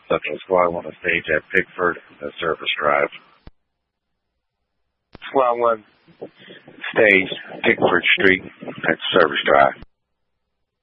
Squad 1 on stage at Pickford Service Drive. Squad 1, stage, Pickford Street at Service Drive.